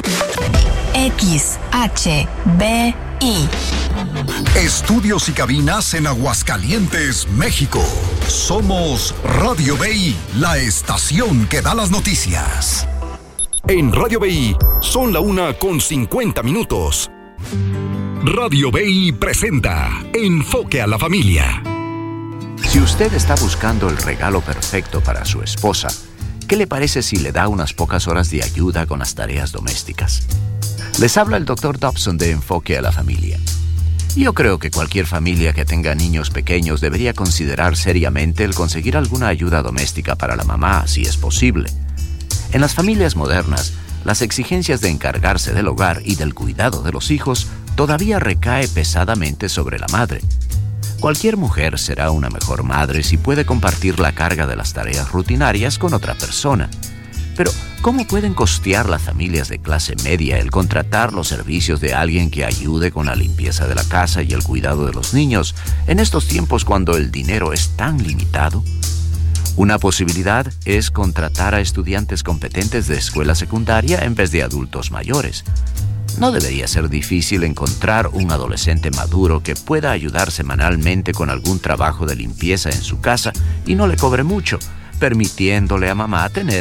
X H B I. Estudios y cabinas en Aguascalientes, México. Somos Radio B I, la estación que da las noticias. En Radio B I son la una con cincuenta minutos. Radio B I presenta Enfoque a la Familia. Si usted está buscando el regalo perfecto para su esposa, ¿qué le parece si le da unas pocas horas de ayuda con las tareas domésticas? Les habla el doctor Dobson de Enfoque a la Familia. Yo creo que cualquier familia que tenga niños pequeños debería considerar seriamente el conseguir alguna ayuda doméstica para la mamá, si es posible. En las familias modernas, las exigencias de encargarse del hogar y del cuidado de los hijos todavía recae pesadamente sobre la madre. Cualquier mujer será una mejor madre si puede compartir la carga de las tareas rutinarias con otra persona. Pero, ¿cómo pueden costear las familias de clase media el contratar los servicios de alguien que ayude con la limpieza de la casa y el cuidado de los niños en estos tiempos cuando el dinero es tan limitado? Una posibilidad es contratar a estudiantes competentes de escuela secundaria en vez de adultos mayores. No debería ser difícil encontrar un adolescente maduro que pueda ayudar semanalmente con algún trabajo de limpieza en su casa y no le cobre mucho, permitiéndole a mamá tener